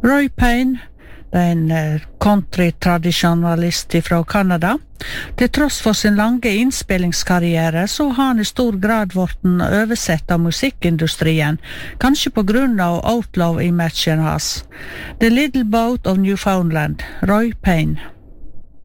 Roy Payne, det er en country-tradisjonalist fra Canada. Til tross for sin lange innspillingskarriere, så har han i stor grad vært oversett av musikkindustrien, kanskje på grunn av outlaw-imagen hans. The Little Boat of Newfoundland, Roy Payne.